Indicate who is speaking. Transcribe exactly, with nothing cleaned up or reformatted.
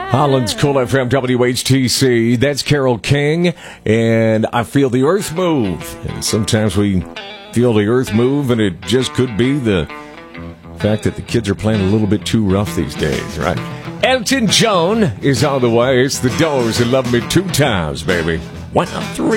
Speaker 1: Holland's Cool F M W H T C. That's Carole King, and I feel the earth move. And sometimes we feel the earth move, and it just could be the fact that the kids are playing a little bit too rough these days, right? Elton John is on the way. It's the Doors and Love Me Two Times, baby. One, three.